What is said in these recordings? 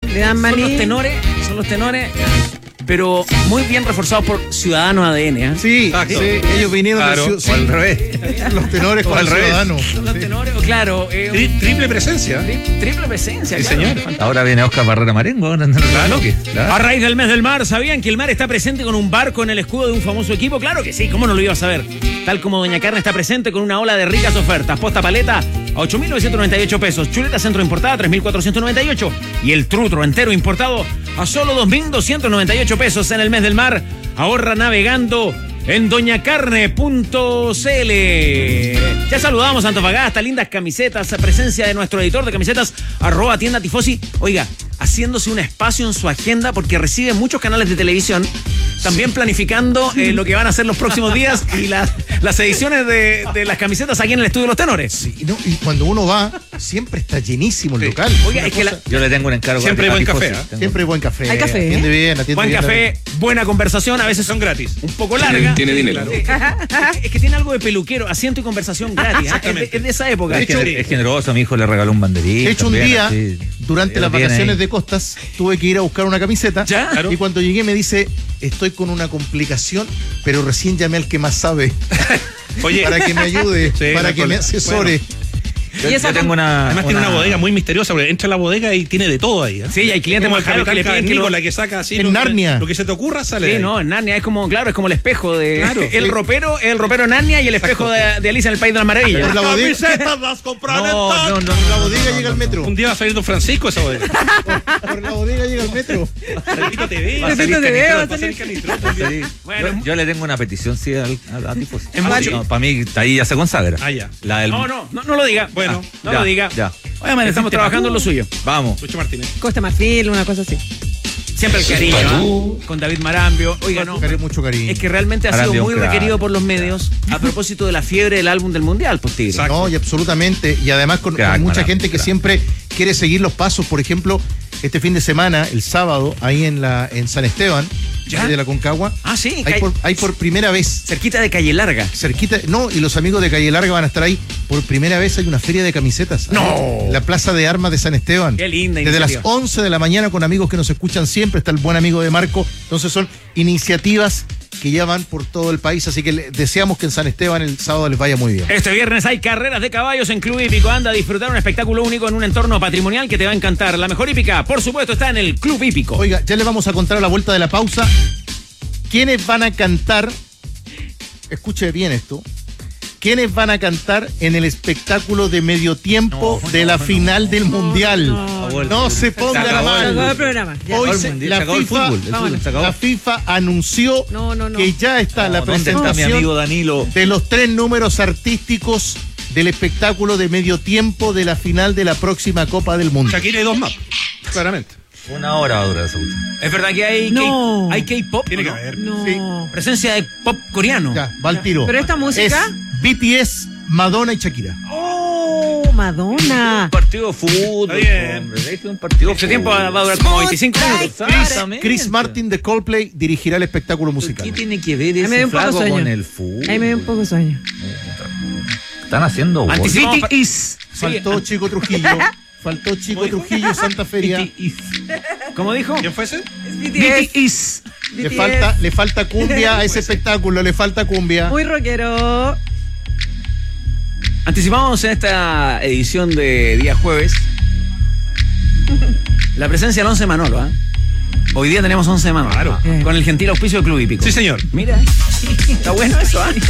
Le dan maní. Son los tenores, pero muy bien reforzados por Ciudadanos ADN, ¿eh? Sí, ellos vinieron o al revés. Los tenores con el ciudadano. Son los tenores, claro. Triple presencia. Triple presencia, sí, claro. señor. Ahora viene Oscar Barrera Marengo. Claro. A raíz del mes del mar, ¿sabían que el mar está presente con un barco en el escudo de un famoso equipo? Claro que sí, ¿cómo no lo iba a saber? Tal como Doña Carne está presente con una ola de ricas ofertas. Posta paleta a 8.998 pesos. Chuleta centro importada a 3.498. Y el trutro entero importado a solo 2.298 pesos en el mes del mar. Ahorra navegando en doñacarne.cl. Ya saludamos a Antofagasta, lindas camisetas, presencia de nuestro editor de camisetas, @tienda tifosi. Oiga, haciéndose un espacio en su agenda porque recibe muchos canales de televisión, también planificando lo que van a hacer los próximos días y las ediciones de las camisetas aquí en el estudio de los tenores. Sí, y cuando uno va, siempre está llenísimo el local. Oiga, es que yo le tengo un encargo. Siempre hay buen café. Siempre hay buen café. Hay café. Atiende bien. Buen café, buena conversación, a veces Son gratis. un poco larga. Tiene dinero. Es que tiene algo de peluquero, asiento y conversación gratis. Es de esa época. Es generoso, mi hijo le regaló un banderín. De hecho, un también, día, así, durante las vacaciones de Costas, tuve que ir a buscar una camiseta. ¿Ya? Y cuando llegué me dice, estoy con una complicación, pero recién llamé al que más sabe. Oye, para que me ayude, Sí, para no que me problema. asesore. Yo tengo además tiene una bodega muy misteriosa, porque entra a la bodega y tiene de todo ahí. Sí, hay clientes como muy el caros que le piden que lo... la que saca así. En Narnia. Lo que se te ocurra sale. Sí, de ahí. no, en Narnia es como, claro, es como el espejo de... Claro, el sí. ropero Narnia y el espejo de Alicia en el País de las Maravillas. Por la bodega, Camisetas las compran en No, Target. por la bodega llega el metro. Un día va a salir Don Francisco esa bodega. Por la bodega llega el metro. Salpito TV. Va a salir Canitrot, va a salir Canitrot. Sí. Bueno. Yo le tengo una petición, sí, a Tifosi. Es mucho. No, para mí, ahí ya se consagra. Ah, ya. La del... No lo diga. Bueno, no ya, lo diga. ya. Obviamente estamos trabajando en lo suyo. Vamos. Lucho Martínez. Costa Marfil, una cosa así. Siempre el cariño, ¿ah? Con David Marambio. Oiga, no. Mucho cariño. Es que realmente ha sido Marambio, muy crack. requerido por los medios a propósito de la fiebre del álbum del Mundial, pues Tigre. Exacto. No, y absolutamente. Y además con Crack, mucha Marambio, gente que crack. siempre quiere seguir los pasos. Por ejemplo, este fin de semana, el sábado, ahí en San Esteban, ¿Ya? de la Concagua, Ah, sí. hay por primera vez, Cerquita de Calle Larga. cerquita, no, y los amigos de Calle Larga van a estar ahí. Por primera vez hay una feria de camisetas. ¡No! Ahí, en la Plaza de Armas de San Esteban. Qué linda Desde las iniciativa. 11 de la mañana con amigos que nos escuchan siempre. Está el buen amigo de Marco. Entonces son iniciativas que ya van por todo el país. Así que deseamos que en San Esteban el sábado les vaya muy bien. Este viernes hay carreras de caballos en Club Hípico. Anda a disfrutar un espectáculo único en un entorno patrimonial que te va a encantar. La mejor hípica, por supuesto, está en el Club Hípico. Oiga, ya les vamos a contar a la vuelta de la pausa quiénes van a cantar. Escuche bien esto. ¿Quiénes van a cantar en el espectáculo de medio tiempo de la final del Mundial? No se pongan acabó mal. Se acabó el programa. Ya. Hoy Hoy se- se la acabó el FIFA, fútbol. El fútbol se acabó. la FIFA anunció No. que ya está la ¿Dónde está mi presentación amigo Danilo? de los 3 números artísticos del espectáculo de medio tiempo de la final de la próxima Copa del Mundo. Shakira y dos más. Claramente. Una hora va a durar esa última. Es verdad que hay No. hay K-pop. Tiene que ¿no? haber. No. Sí. Presencia de pop coreano. Ya, va al tiro. Pero esta música. Es BTS, Madonna y Shakira. ¡Oh, Madonna! Un partido de fútbol. Está bien. Hombre, es un partido de Este tiempo fútbol. va a durar como 25 minutos. Exactamente. Chris Martin de Coldplay dirigirá el espectáculo musical. ¿Qué tiene que ver Ahí me dio ese un poco flaco sueño. con el fútbol? Ahí me dio un poco sueño. Están haciendo gol. Anticipamos para- Faltó Chico Trujillo. Faltó Chico Trujillo, Santa Feria. ¿Cómo dijo? ¿Quién fue ese? BTS. Le falta cumbia a ese espectáculo, le falta cumbia. Muy rockero. Anticipamos en esta edición de día jueves la presencia del 11 Manolo. Hoy día tenemos 11 Manolo. Claro. Con el gentil auspicio de Club Hípico. Sí, señor. Mira, está bueno eso, ¿ah?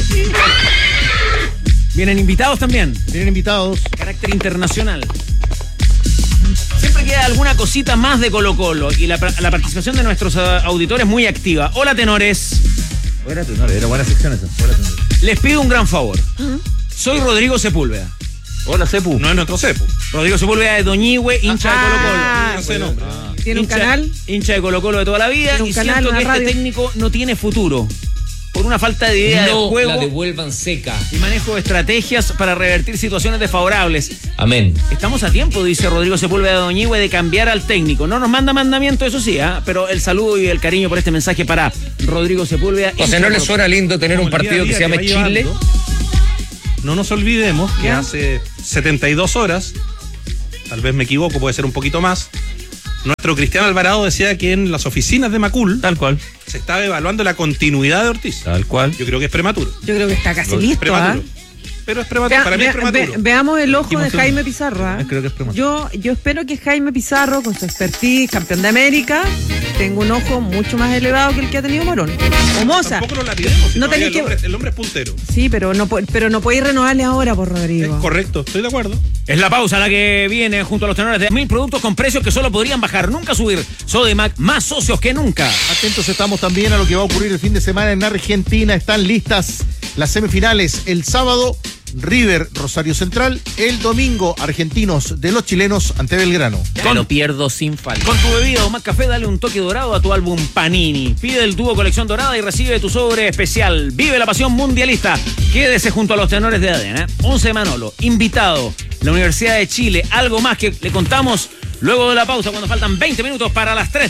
Vienen invitados también, Tienen invitados. carácter internacional. Siempre queda alguna cosita más de Colo Colo y la participación de nuestros auditores muy activa. Hola, tenores. Buena tenor, era buena sección esa. Buena tenor. Les pido un gran favor. Soy Rodrigo Sepúlveda. Hola, Cepu. No es nuestro cepo. Rodrigo Sepúlveda de Doñihue, hincha de Colo Colo. Ah, No sé nombre. Tiene un canal. Hincha de Colo Colo de toda la vida. Tiene un Y canal, siento que una este radio. técnico no tiene futuro. Por una falta de idea de No juego la devuelvan seca. y manejo de estrategias para revertir situaciones desfavorables. Amén. Estamos a tiempo, dice Rodrigo Sepúlveda de Doñihue, de cambiar al técnico. No nos manda mandamiento, eso sí, pero el saludo y el cariño por este mensaje para Rodrigo Sepúlveda. O sea, ¿no le suena lindo tener un Como el partido que día se a llame día va Chile? llevando, no nos olvidemos que hace 72 horas, tal vez me equivoco, puede ser un poquito más, Nuestro Cristiano Alvarado decía que en las oficinas de Macul Tal cual. se estaba evaluando la continuidad de Ortiz. Tal cual. Yo creo que es prematuro. Yo creo que está casi Es listo, ¿ah? prematuro. Pero es prematuro. Para mí es prematuro. Veamos el ojo de Dijimos Jaime Pizarro, ¿ah? Creo que es prematuro. Yo espero que Jaime Pizarro, con su expertise, campeón de América, tenga un ojo mucho más elevado que el que ha tenido Morón. O Moza. Tampoco lo lapidemos. Si No todavía tenés el hombre es puntero. Sí, pero no podéis renovarle ahora, por Rodrigo. Es correcto, estoy de acuerdo. Es la pausa la que viene junto a los tenores de 1000 productos con precios que solo podrían bajar, nunca subir. Sodimac, más socios que nunca. Atentos estamos también a lo que va a ocurrir el fin de semana en Argentina. Están listas las semifinales. El sábado, River, Rosario Central. El domingo, Argentinos de los chilenos ante Belgrano. Lo pierdo sin falta. Con tu bebida o más café, dale un toque dorado a tu álbum Panini. Pide el tubo colección dorada y recibe tu sobre especial. Vive la pasión mundialista. Quédese junto a los tenores de ADN. 11 Manolo, invitado, la Universidad de Chile. Algo más que le contamos luego de la pausa, cuando faltan 20 minutos para las 3.